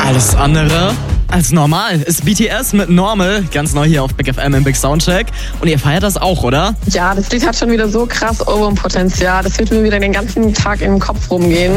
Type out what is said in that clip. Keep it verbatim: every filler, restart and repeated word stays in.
Alles andere als normal ist B T S mit Normal, ganz neu hier auf Big F M im Big Soundcheck. Und ihr feiert das auch, oder? Ja, das Lied hat schon wieder so krass Ohrwurmpotenzial. Das wird mir wieder den ganzen Tag im Kopf rumgehen.